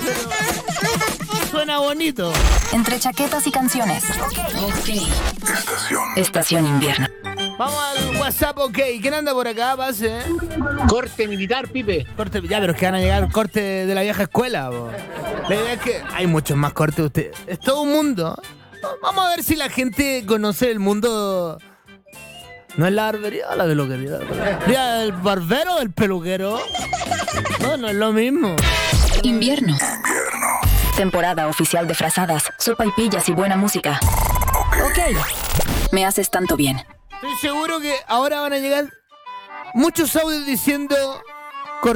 pero suena bonito. Entre chaquetas y canciones. Ok. Estación invierno. Vamos al WhatsApp, ok. ¿Quién anda por acá, pase? Corte militar, Pipe. Corte, ya, pero es que van a llegar cortes de la vieja escuela, po. La idea es que hay muchos más cortes de usted. Es todo un mundo. Vamos a ver si la gente conoce el mundo. ¿No es la barbería o la peluquería? ¿El barbero o el peluquero? No es lo mismo. Invierno. Temporada oficial de frazadas, sopaipillas y buena música. Ok. Me haces tanto bien. Estoy seguro que ahora van a llegar muchos audios diciendo